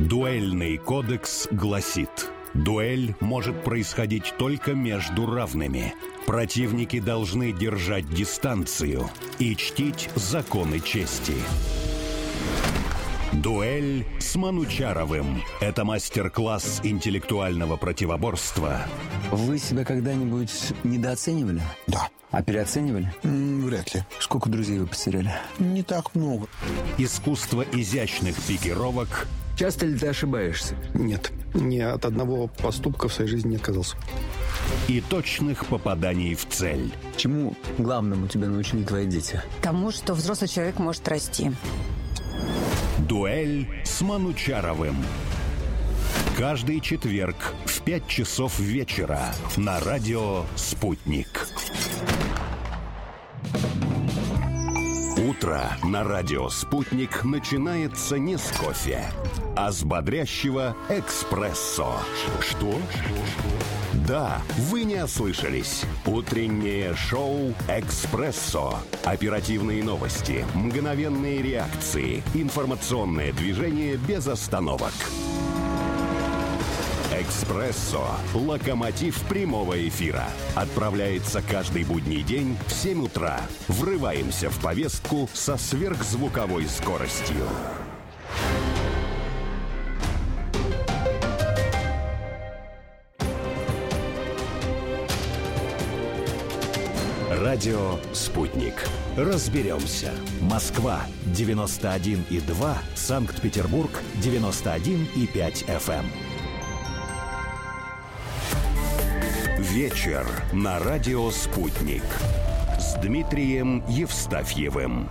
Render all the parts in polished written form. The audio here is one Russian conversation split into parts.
Дуэльный кодекс гласит: дуэль может происходить только между равными. Противники должны держать дистанцию и чтить законы чести. Дуэль с Манучаровым. Это мастер-класс интеллектуального противоборства. Вы себя когда-нибудь недооценивали? Да. А переоценивали? Вряд ли. Сколько друзей вы потеряли? Не так много. Искусство изящных пикировок. Часто ли ты ошибаешься? Нет. Ни от одного поступка в своей жизни не отказался. И точных попаданий в цель. Чему главному тебя научили твои дети? Тому, что взрослый человек может расти. Дуэль с Манучаровым. Каждый четверг в 5 часов вечера на радио «Спутник». Утро на радио «Спутник» начинается не с кофе, а с бодрящего эспрессо. Что? Да, вы не ослышались. Утреннее шоу «Экспрессо». Оперативные новости, мгновенные реакции, информационное движение без остановок. «Экспрессо» – локомотив прямого эфира. Отправляется каждый будний день в 7 утра. Врываемся в повестку со сверхзвуковой скоростью. Радио «Спутник». Разберемся. Москва 91,2, Санкт-Петербург 91,5 FM. Вечер на радио «Спутник» с Дмитрием Евстафьевым.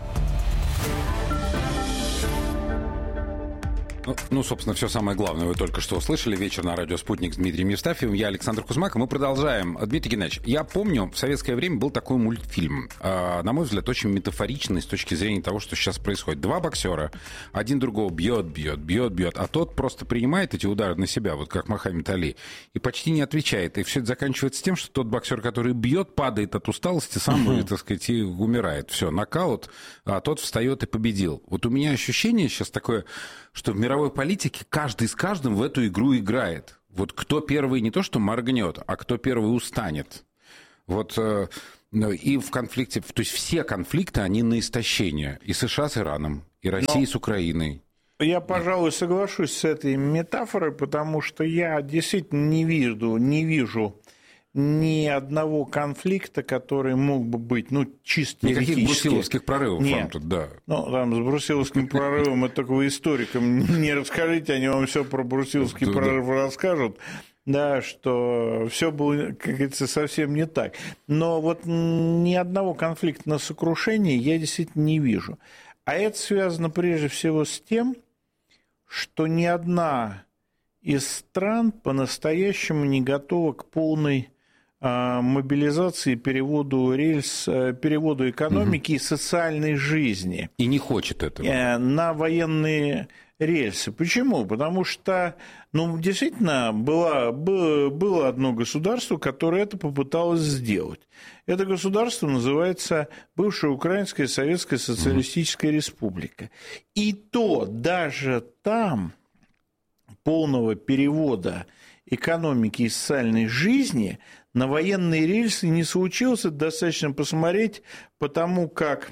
Ну, собственно, все самое главное вы только что услышали. Вечер на радио «Спутник» с Дмитрием Евстафьевым. Я Александр Кузьмак, и мы продолжаем. Дмитрий Геннадьевич, я помню, в советское время был такой мультфильм. На мой взгляд, очень метафоричный с точки зрения того, что сейчас происходит. Два боксера, один другого бьет, а тот просто принимает эти удары на себя, вот как Мохаммед Али, и почти не отвечает. И все это заканчивается тем, что тот боксер, который бьет, падает от усталости сам, так сказать, и умирает. Все, нокаут, а тот встает и победил. Вот у меня ощущение сейчас такое, что в мировой политике каждый с каждым в эту игру играет. Вот кто первый не то что моргнет, а кто первый устанет. Вот и в конфликте, то есть все конфликты, они на истощение. И США с Ираном, и Россия с Украиной. Я, пожалуй, соглашусь с этой метафорой, потому что я действительно не вижу ни одного конфликта, который мог бы быть, чисто никаких теоретически. брусиловских прорывов. Нет. Вам тут, да. Там с брусиловским прорывом, это только вы историкам не расскажите, они вам все про брусиловский прорыв расскажут, да, что все было, как говорится, совсем не так. Но вот ни одного конфликта на сокрушение я действительно не вижу. А это связано прежде всего с тем, что ни одна из стран по-настоящему не готова к полной мобилизации, переводу экономики и социальной жизни. И не хочет этого. На военные рельсы. Почему? Потому что, действительно, было одно государство, которое это попыталось сделать. Это государство называется бывшая Украинская Советская Социалистическая Республика. И то даже там полного перевода экономики и социальной жизни на военные рельсы не случилось. Это достаточно посмотреть по тому, как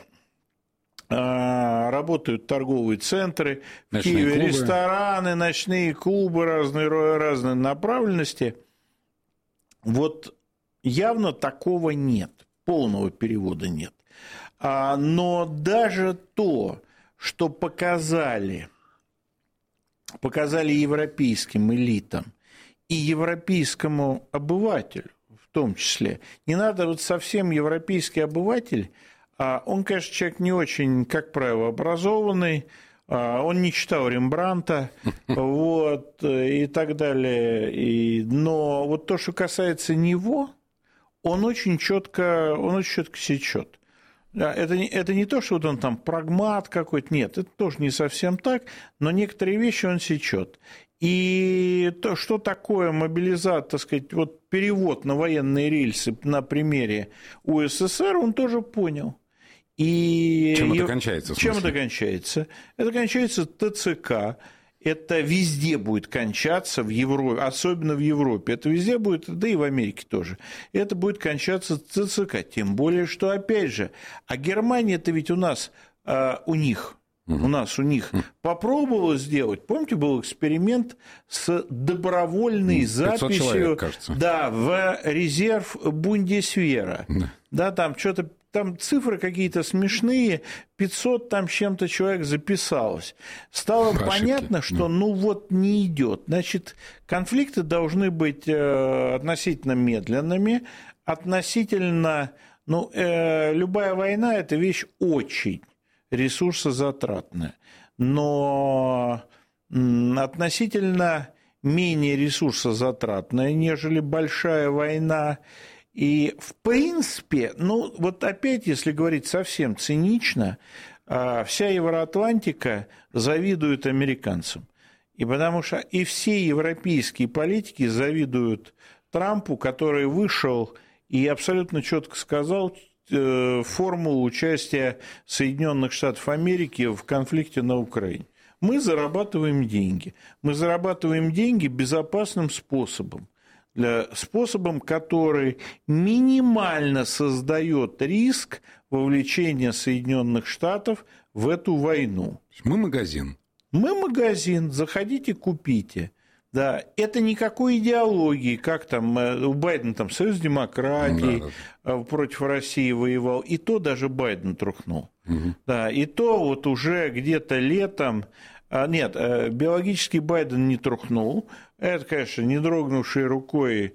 работают торговые центры, в Киеве рестораны, ночные клубы разной направленности. Вот явно такого нет, полного перевода нет. Но даже то, что показали европейским элитам и европейскому обывателю в том числе. Не надо совсем европейский обыватель, он, конечно, человек не очень, как правило, образованный, он не читал Рембрандта, и так далее. Но вот то, что касается него, он очень четко сечет. Это не то, что он там прагмат какой-то, нет, это тоже не совсем так, но некоторые вещи он сечет. И то, что такое мобилизация, так сказать, вот перевод на военные рельсы на примере УССР, он тоже понял. И чем это кончается? Чем это кончается? Это кончается ТЦК. это везде будет кончаться в Европе, особенно в Европе. Это везде будет, да и в Америке тоже. Это будет кончаться ЦЦК. Тем более, что, опять же, а Германия-то ведь у нас, у них попробовала сделать. Помните, был эксперимент с добровольной записью человек, кажется. Да, в резерв Бундесвера. Да, там что-то. Там цифры какие-то смешные, 500 там с чем-то человек записалось. Стало понятно, что не идет. Значит, конфликты должны быть относительно медленными, относительно... любая война – это вещь очень ресурсозатратная, но относительно менее ресурсозатратная, нежели большая война. И, в принципе, опять, если говорить совсем цинично, вся Евроатлантика завидует американцам. И потому что и все европейские политики завидуют Трампу, который вышел и абсолютно четко сказал формулу участия Соединенных Штатов Америки в конфликте на Украине. Мы зарабатываем деньги. Мы зарабатываем деньги безопасным способом. Способом, который минимально создает риск вовлечения Соединенных Штатов в эту войну. Мы магазин. Мы магазин, заходите, купите. Да, это никакой идеологии, как там у Байдена там Союз демократий против России воевал, и то даже Байден трухнул. Да, и то вот уже где-то летом. Нет, биологический Байден не трухнул. Это, конечно, не дрогнувшей рукой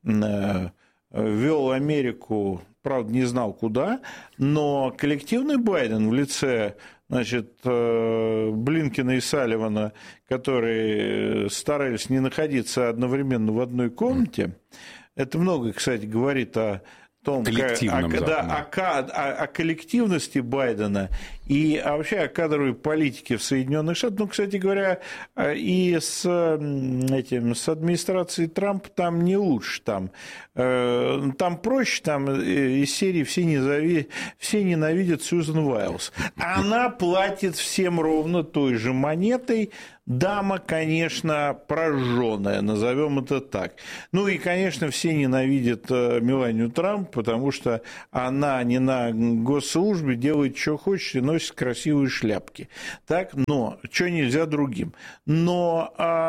вел Америку, правда, не знал куда, но коллективный Байден в лице, Блинкена и Салливана, которые старались не находиться одновременно в одной комнате, это много, кстати, говорит о том, о коллективности Байдена и вообще о кадровой политике в Соединенных Штатах. Кстати говоря, и с администрацией Трампа там не лучше. Там проще, там из серии «Все ненавидят Сьюзен Вайлз». Она платит всем ровно той же монетой. Дама, конечно, прожженная, назовем это так. И, конечно, все ненавидят Меланию Трамп, потому что она не на госслужбе, делает, что хочет, и носит красивые шляпки. Так, но что нельзя другим. Но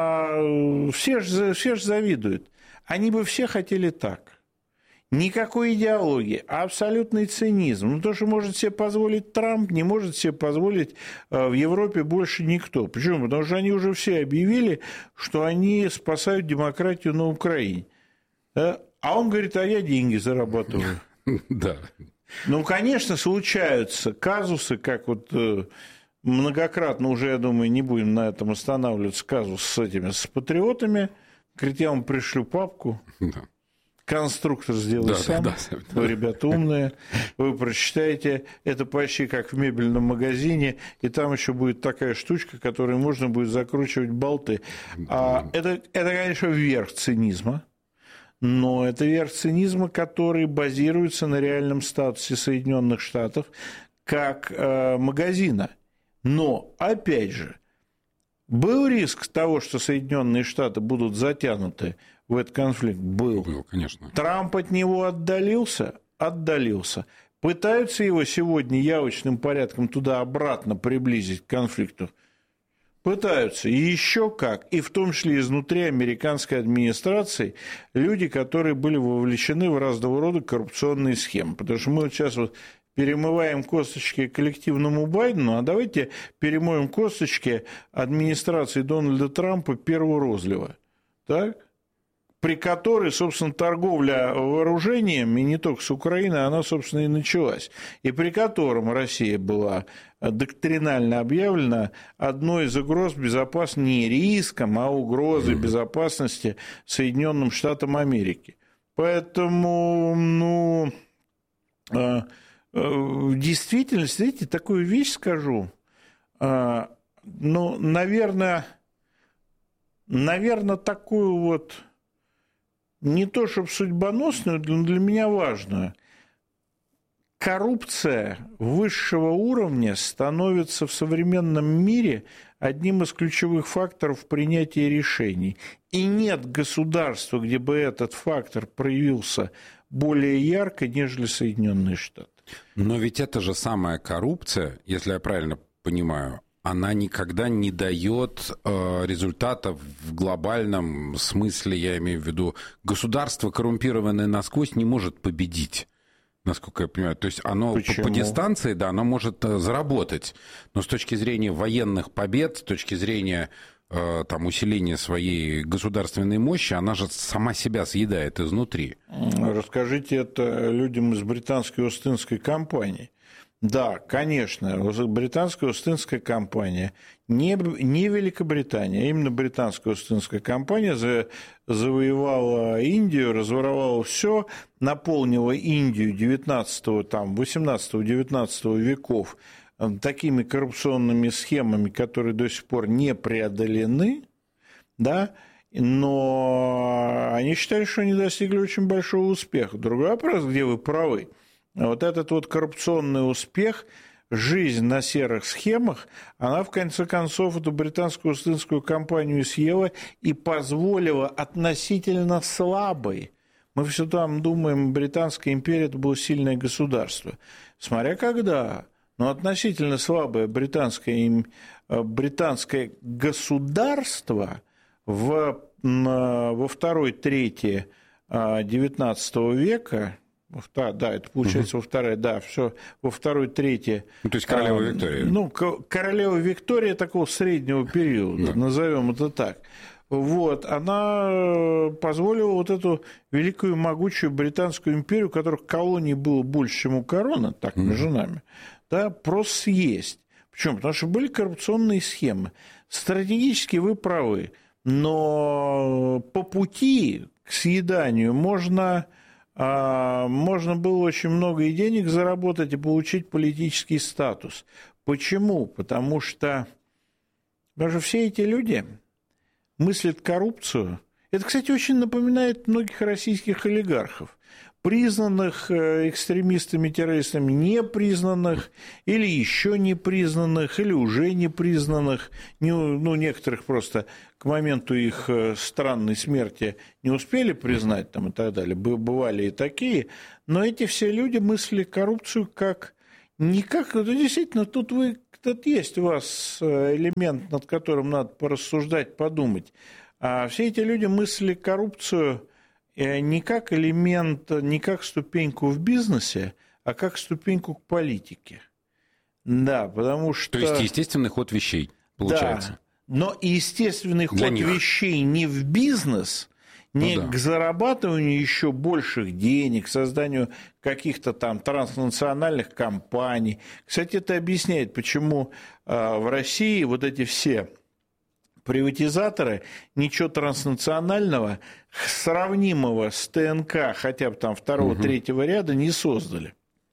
все же завидуют. Они бы все хотели так. Никакой идеологии, абсолютный цинизм. То, что может себе позволить Трамп, не может себе позволить в Европе больше никто. Почему? Потому что они уже все объявили, что они спасают демократию на Украине. А он говорит, а я деньги зарабатываю. Да. Конечно, случаются казусы, как многократно уже, я думаю, не будем на этом останавливаться, казус с патриотами. Говорит, я вам пришлю папку. Да. Конструктор сделай сам, вы, ребята, умные, вы прочитаете, это почти как в мебельном магазине, и там еще будет такая штучка, которой можно будет закручивать болты. Это, конечно, верх цинизма, но это верх цинизма, который базируется на реальном статусе Соединенных Штатов как магазина. Но, опять же, был риск того, что Соединенные Штаты будут затянуты в этот конфликт? Был, конечно. Трамп от него отдалился. Пытаются его сегодня явочным порядком туда-обратно приблизить к конфликту? Пытаются. И еще как. И в том числе изнутри американской администрации люди, которые были вовлечены в разного рода коррупционные схемы. Потому что мы сейчас перемываем косточки коллективному Байдену, а давайте перемоем косточки администрации Дональда Трампа первого розлива. Так? При которой, собственно, торговля вооружением, и не только с Украиной, она, собственно, и началась. И при котором Россия была доктринально объявлена одной из угроз безопасности, не риском, а угрозой безопасности Соединенным Штатам Америки. Поэтому, в действительности, знаете, такую вещь скажу, наверное, такую не то чтобы судьбоносную, но для меня важную. коррупция высшего уровня становится в современном мире одним из ключевых факторов принятия решений. И нет государства, где бы этот фактор проявился более ярко, нежели Соединенные Штаты. Но ведь это же самая коррупция, если я правильно понимаю, она никогда не дает результатов в глобальном смысле, я имею в виду, государство, коррумпированное насквозь, не может победить, насколько я понимаю. То есть оно по дистанции, да, оно может заработать, но с точки зрения военных побед, с точки зрения там, усиления своей государственной мощи, она же сама себя съедает изнутри. Расскажите это людям из британской Остинской компании. Да, конечно, британская Остинская компания, не Великобритания, а именно британская Остинская компания завоевала Индию, разворовала все, наполнила Индию 18-19 веков такими коррупционными схемами, которые до сих пор не преодолены, да, но они считали, что они достигли очень большого успеха. Другой вопрос, где вы правы. Вот этот вот коррупционный успех, жизнь на серых схемах, она в конце концов эту британскую Остинскую компанию съела и позволила относительно слабой. Мы все там думаем, Британская империя – это было сильное государство. Смотря когда, но относительно слабое британское государство во второй трети XIX века, да, это получается во второй трети. Ну, то есть королева Виктория. Ну, королева Виктория такого среднего периода, да. Назовем это так. Вот, она позволила вот эту великую могучую британскую империю, у которых колоний было больше, чем у короны, так между нами, да, просто съесть. Почему? Потому что были коррупционные схемы. Стратегически вы правы, но по пути к съеданию можно было очень много и денег заработать, и получить политический статус. Почему? Потому что все эти люди мыслят коррупцию. Это, кстати, очень напоминает многих российских олигархов, признанных экстремистами, террористами, непризнанных, или еще не признанных, или уже не признанных, некоторых просто к моменту их странной смерти не успели признать там, и так далее, бывали и такие, но эти все люди мыслили коррупцию как не как, действительно, тут есть у вас элемент, над которым надо порассуждать, подумать. А все эти люди мыслили коррупцию не как элемент, не как ступеньку в бизнесе, а как ступеньку к политике. Да, потому что... То есть естественный ход вещей, получается. Да, но естественный ход вещей не в бизнес, не к зарабатыванию еще больших денег, созданию каких-то там транснациональных компаний. Кстати, это объясняет, почему в России вот эти все приватизаторы ничего транснационального, сравнимого с ТНК, хотя бы там второго-третьего ряда, не создали.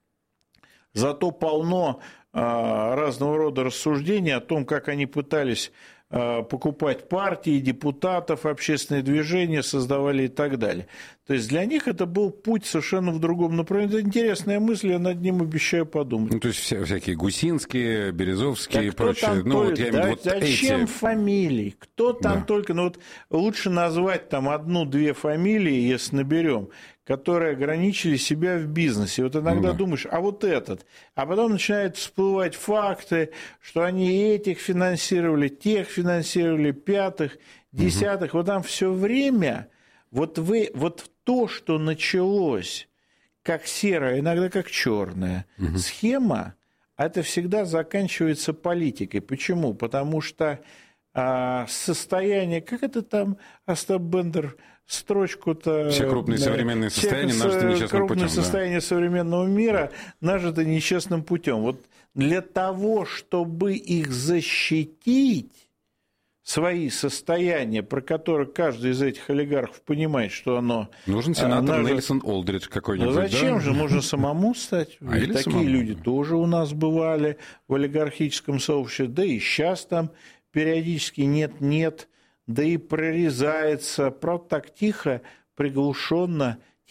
Зато полно разного рода рассуждений о том, как они пытались покупать партии, депутатов, общественные движения, создавали и так далее. То есть для них это был путь совершенно в другом направлении. Это интересная мысль, я над ним обещаю подумать. Ну, то есть всякие Гусинские, Березовские и прочее. Зачем фамилии? Кто там только... Ну, вот лучше назвать там одну-две фамилии, если наберем, которые ограничили себя в бизнесе. Вот иногда думаешь, а вот этот. А потом начинают всплывать факты, что они этих финансировали, тех финансировали, пятых, десятых. Вот там все время... Вот то, что началось как серая, иногда как черная схема, это всегда заканчивается политикой. Почему? Потому что состояние, как это там Остап Бендер строчку-то... Все крупные современные состояния нажиты нечестным путем. Крупные состояния современного мира нажиты нечестным путем. Вот для того, чтобы их защитить, свои состояния, про которые каждый из этих олигархов понимает, что оно... Нужен сенатор Нельсон Олдридж какой-нибудь, зачем же? Можно самому стать. Такие люди тоже у нас бывали в олигархическом сообществе, да и сейчас там периодически нет-нет, да и прорезается, правда, так тихо, приглушенно, типа мы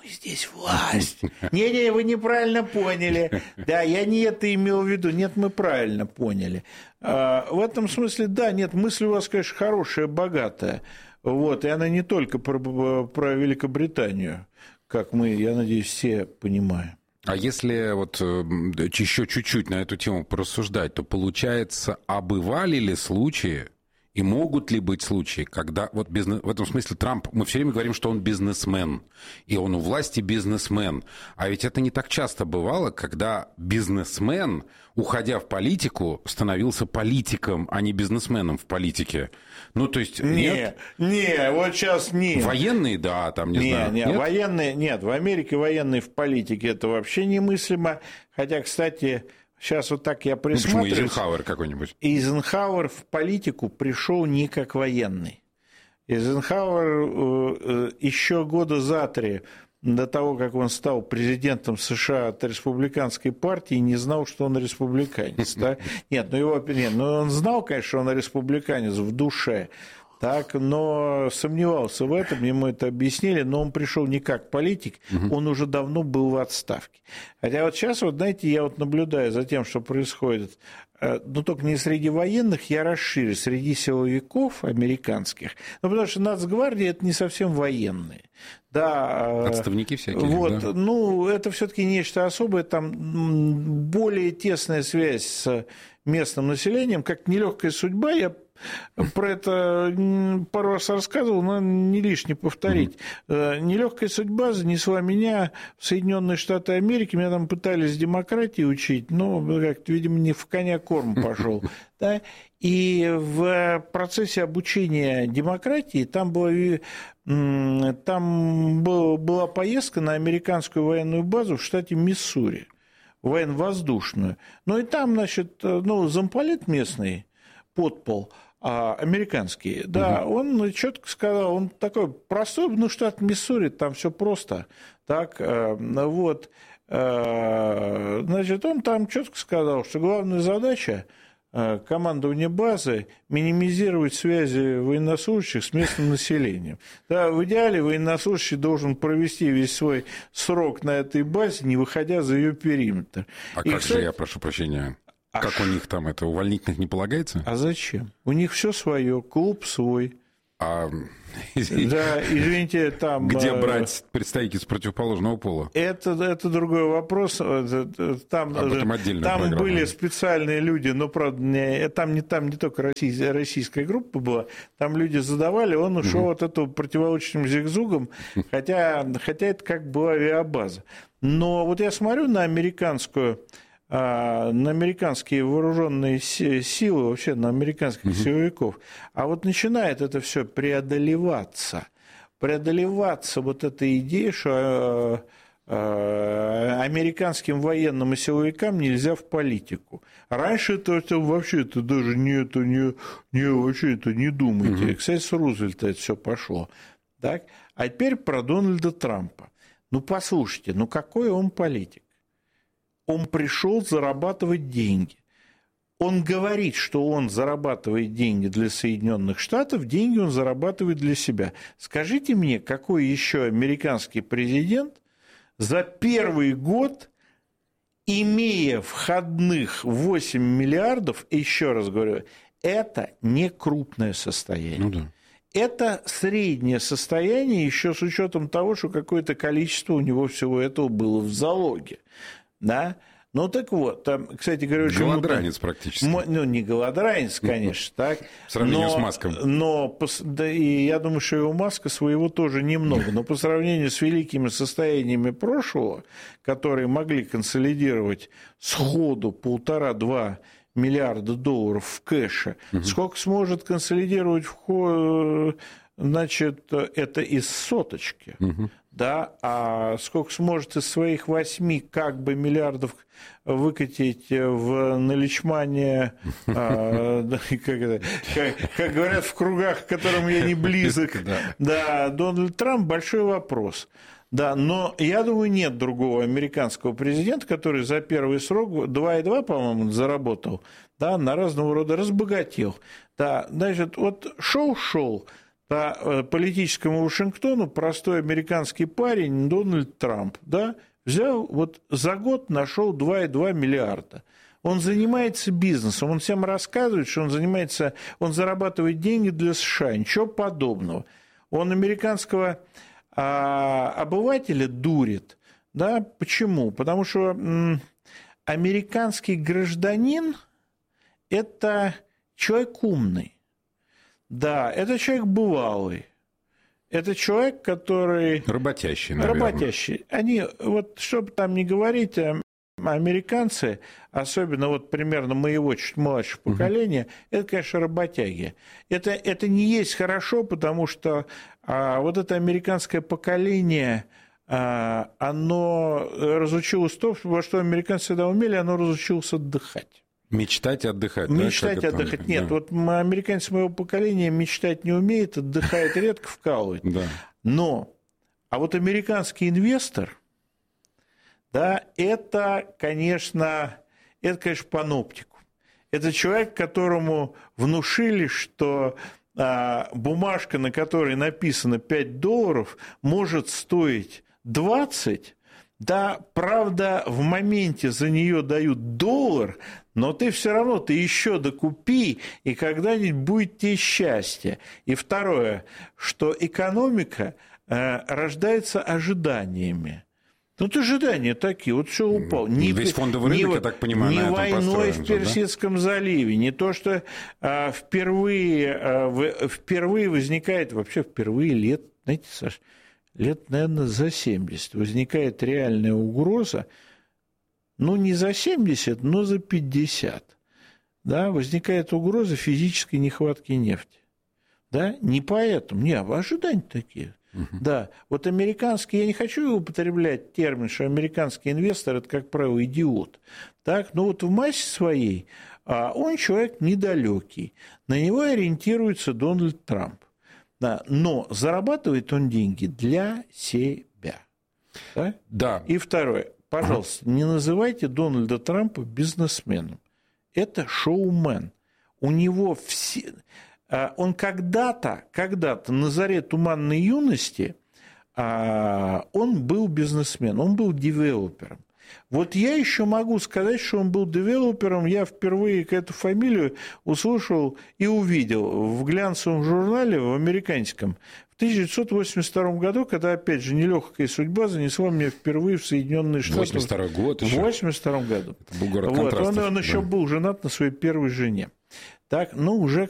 мы здесь власть. Не-не, вы неправильно поняли. Да, я не это имел в виду. Нет, мы правильно поняли. В этом смысле, да, нет, мысль у вас, конечно, хорошая, богатая. Вот, и она не только про Великобританию, как мы, я надеюсь, все понимаем. А если вот еще чуть-чуть на эту тему порассуждать, то получается, а бывали ли случаи, и могут ли быть случаи, когда вот в этом смысле Трамп, мы все время говорим, что он бизнесмен, и он у власти бизнесмен, а ведь это не так часто бывало, когда бизнесмен, уходя в политику, становился политиком, а не бизнесменом в политике. Ну, то есть, нет? Не, вот сейчас нет. Военные, да, там, не знаю. Нет, военные, нет, в Америке военные в политике это вообще немыслимо, хотя, кстати... Сейчас вот так я присматриваюсь. Почему Эйзенхауэр какой-нибудь? Эйзенхауэр в политику пришел не как военный. Эйзенхауэр еще года за 3 до того, как он стал президентом США от республиканской партии, не знал, что он республиканец. Да? Нет, он знал, конечно, что он республиканец в душе. Так, но сомневался в этом, ему это объяснили, но он пришел не как политик, он уже давно был в отставке. Хотя вот сейчас, вот, знаете, я вот наблюдаю за тем, что происходит, но только не среди военных, я расширю, среди силовиков американских, ну, потому что Нацгвардия – это не совсем военные. Да, отставники всякие. Вот, да? Ну, это все-таки нечто особое, там более тесная связь с местным населением, как нелегкая судьба, я про это пару раз рассказывал, но не лишне повторить. Нелегкая судьба занесла меня в Соединенные Штаты Америки. Меня там пытались демократии учить, но как-то, видимо, не в коня корм пошел. Да? И в процессе обучения демократии там была поездка на американскую военную базу в штате Миссури, военно-воздушную. Ну и там, значит, замполит местный, подпол, американский, да, он четко сказал, он такой простой, штат Миссури, там все просто, так, вот, значит, он там четко сказал, что главная задача командования базы – минимизировать связи военнослужащих с местным населением. Да, в идеале военнослужащий должен провести весь свой срок на этой базе, не выходя за ее периметр. А как же, я прошу прощения... Как у них там это, увольнительных не полагается? А зачем? У них все свое, клуб свой. Да, извините, там... Где брать представителей с противоположного пола? Это другой вопрос. Там были специальные люди, но, правда, там не только российская группа была, там люди задавали, он ушел от этого противолодочным зигзагом, хотя это как была авиабаза. Но вот я смотрю на американские вооруженные силы, вообще на американских силовиков, а вот начинает это все преодолеваться вот эта идея, что американским военным и силовикам нельзя в политику. Раньше это вообще это даже вообще это не думайте. Кстати, с Рузвельта это все пошло. Так? А теперь про Дональда Трампа. Ну, послушайте, какой он политик? Он пришел зарабатывать деньги. Он говорит, что он зарабатывает деньги для Соединенных Штатов, деньги он зарабатывает для себя. Скажите мне, какой еще американский президент за первый год, имея входных 8 миллиардов, еще раз говорю, это не крупное состояние. Ну да. Это среднее состояние, еще с учетом того, что какое-то количество у него всего этого было в залоге. Да? Ну, так вот, там, кстати говоря... Голодранец практически. Не голодранец, конечно, так. В сравнении с Маском. И я думаю, что и у Маска своего тоже немного, но по сравнению с великими состояниями прошлого, которые могли консолидировать сходу 1,5-2 миллиарда долларов в кэше, сколько сможет консолидировать значит, это из соточки, да, а сколько сможет из своих 8 как бы миллиардов выкатить в наличмане, как говорят в кругах, к которым я не близок, да, Дональд Трамп, большой вопрос. Да, но я думаю, нет другого американского президента, который за первый срок 2,2, по-моему, заработал, да, на разного рода разбогател. Да, значит, вот шел, по политическому Вашингтону простой американский парень Дональд Трамп, да, взял, вот за год нашел 2,2 миллиарда. Он занимается бизнесом, он всем рассказывает, что он зарабатывает деньги для США, ничего подобного. Он американского обывателя дурит. Да? Почему? Потому что американский гражданин – это человек умный. Да, это человек бывалый. Это человек, который... Работящий, наверное. Работящий. Они, вот, чтобы там не говорить, американцы, особенно вот примерно моего чуть младшего поколения, это, конечно, работяги. Это не есть хорошо, потому что вот это американское поколение, оно разучилось то, во что американцы всегда умели, оно разучилось отдыхать. Мечтать и отдыхать. Мечтать и да, отдыхать. Да. Нет, вот американцы моего поколения мечтать не умеют, отдыхает редко, вкалывает. Да. Но, а вот американский инвестор, да, это, конечно, паноптикум. Это человек, которому внушили, что бумажка, на которой написано $5, может стоить 20. Да, правда, в моменте за нее дают $1, но ты все равно, ты еще докупи, и когда-нибудь будет тебе счастье. И второе, что экономика рождается ожиданиями. Тут ожидания такие, вот все упало. Весь фондовый рынок, я так понимаю, не на этом войной в построен, Персидском заливе, не то, что впервые возникает, вообще впервые лет, знаете, Саш, лет, наверное, за 70 возникает реальная угроза, ну, не за 70, но за 50. Да, возникает угроза физической нехватки нефти. Да, не поэтому, не, ожидания такие. Да, вот американский, я не хочу употреблять термин, что американский инвестор – это, как правило, идиот. Так, но вот в массе своей он человек недалекий, на него ориентируется Дональд Трамп. Да, но зарабатывает он деньги для себя. Да? Да. И второе, пожалуйста, не называйте Дональда Трампа бизнесменом. Это шоумен. У него все... Он когда-то, на заре туманной юности, он был бизнесмен, он был девелопером. Вот я еще могу сказать, что он был девелопером. Я впервые эту фамилию услышал и увидел в глянцевом журнале, в американском, в 1982 году, когда, опять же, нелегкая судьба занесла меня впервые в Соединенные Штаты. 82 год еще. В 1982 году. Это был город вот, контрастов. он еще был женат на своей первой жене. Так, ну, уже